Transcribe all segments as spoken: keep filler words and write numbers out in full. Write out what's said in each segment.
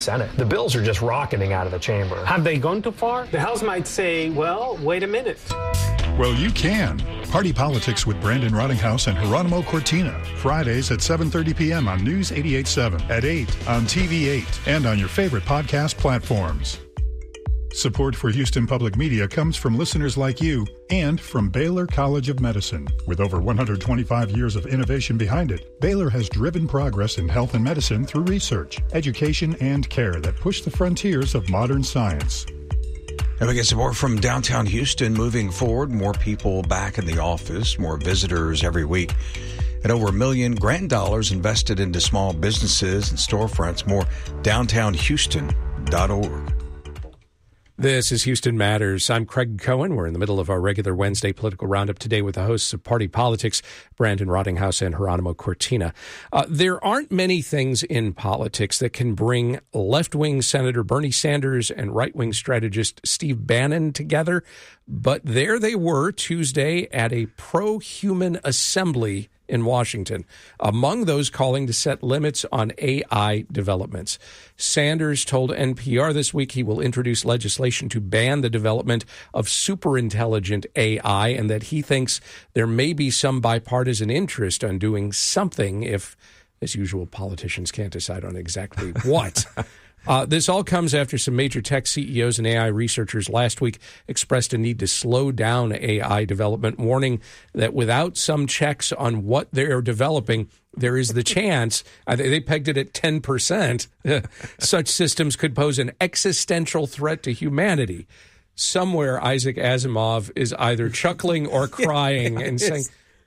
Senate. The bills are just rocketing out of the chamber. Have they gone too far? The House might say, well, wait a minute. Well, you can. Party Politics with Brandon Rottinghouse and Geronimo Cortina. Fridays at seven thirty p.m. on News eighty-eight point seven, at eight on T V eight, and on your favorite podcast platforms. Support for Houston Public Media comes from listeners like you and from Baylor College of Medicine. With over one hundred twenty-five years of innovation behind it, Baylor has driven progress in health and medicine through research, education, and care that push the frontiers of modern science. And we get support from downtown Houston moving forward. More people back in the office, more visitors every week. And over a million grant dollars invested into small businesses and storefronts. More downtown houston dot org. This is Houston Matters. I'm Craig Cohen. We're in the middle of our regular Wednesday political roundup today with the hosts of Party Politics, Brandon Rottinghouse and Geronimo Cortina. Uh, there aren't many things in politics that can bring left-wing Senator Bernie Sanders and right-wing strategist Steve Bannon together, but there they were Tuesday at a pro-human assembly in Washington, among those calling to set limits on A I developments. Sanders told N P R this week he will introduce legislation to ban the development of superintelligent A I and that he thinks there may be some bipartisan interest on doing something if, as usual, politicians can't decide on exactly what. Uh, this all comes after some major tech C E Os and A I researchers last week expressed a need to slow down A I development, warning that without some checks on what they're developing, there is the chance, uh, they pegged it at ten percent, uh, such systems could pose an existential threat to humanity. Somewhere Isaac Asimov is either chuckling or crying yeah, and saying,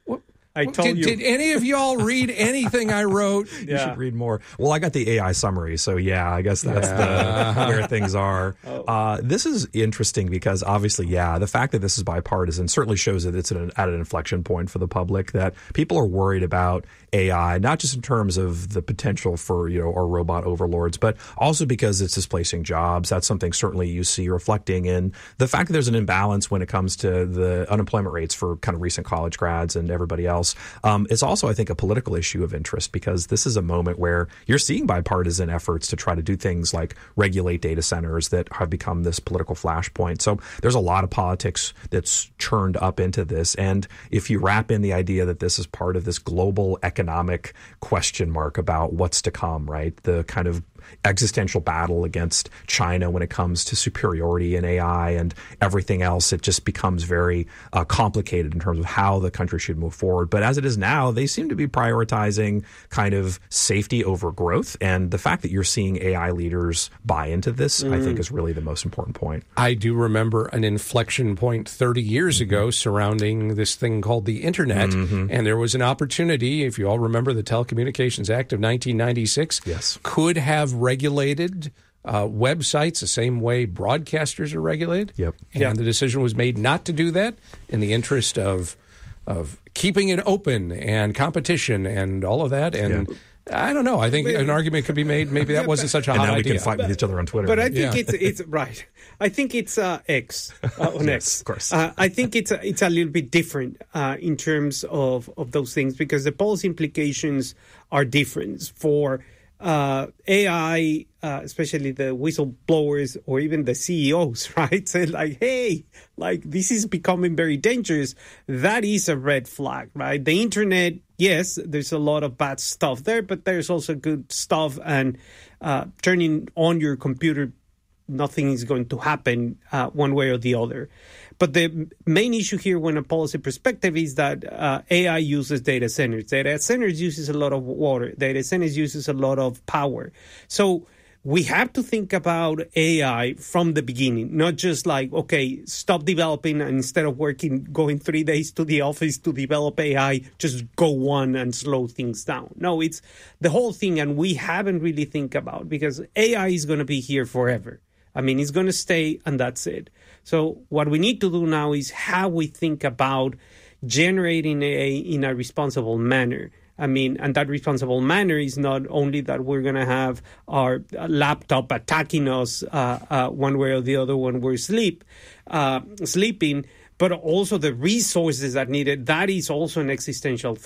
I told did, you. Did any of y'all read anything I wrote? Yeah. You should read more. Well, I got the A I summary, so yeah, I guess that's yeah. the, where things are. Oh. Uh, this is interesting because obviously, yeah, the fact that this is bipartisan certainly shows that it's at an, at an inflection point for the public, that people are worried about A I, not just in terms of the potential for, you know, our robot overlords, but also because it's displacing jobs. That's something certainly you see reflecting in the fact that there's an imbalance when it comes to the unemployment rates for kind of recent college grads and everybody else. Um, it's also, I think, a political issue of interest because this is a moment where you're seeing bipartisan efforts to try to do things like regulate data centers that have become this political flashpoint. So there's a lot of politics that's churned up into this. And if you wrap in the idea that this is part of this global economic question mark about what's to come, right? The kind of existential battle against China when it comes to superiority in A I and everything else, it just becomes very uh, complicated in terms of how the country should move forward. But as it is now, they seem to be prioritizing kind of safety over growth. And the fact that you're seeing A I leaders buy into this, mm. I think, is really the most important point. I do remember an inflection point thirty years mm-hmm. ago surrounding this thing called the Internet. Mm-hmm. And there was an opportunity, if you all remember the Telecommunications Act of nineteen ninety-six, yes. could have regulated uh, websites the same way broadcasters are regulated. Yep. And yep. the decision was made not to do that in the interest of of keeping it open and competition and all of that. And yeah. I don't know. I think an argument could be made. Maybe that wasn't such a and hot now we idea. can fight with each other on Twitter. But right? I think yeah. it's it's right. I think it's uh, X uh, on yes, X. Of course. Uh, I think it's a, it's a little bit different uh, in terms of, of those things because the policy implications are different for uh, A I, uh, especially the whistleblowers or even the C E Os, right? Say like, hey, like this is becoming very dangerous. That is a red flag, right? The internet, yes, there's a lot of bad stuff there, but there's also good stuff. And uh, turning on your computer, nothing is going to happen uh, one way or the other. But the main issue here, when a policy perspective, is that uh, A I uses data centers. Data centers uses a lot of water. Data centers uses a lot of power. So we have to think about A I from the beginning, not just like, okay, stop developing and instead of working, going three days to the office to develop A I, just go one and slow things down. No, it's the whole thing, and we haven't really think about because A I is going to be here forever. I mean, it's going to stay, and that's it. So what we need to do now is how we think about generating A I in a responsible manner. I mean, and that responsible manner is not only that we're going to have our laptop attacking us uh, uh, one way or the other when we're sleep, uh, sleeping, but also the resources that needed. That is also an existential threat.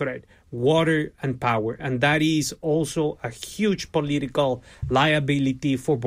water and power. And that is also a huge political liability for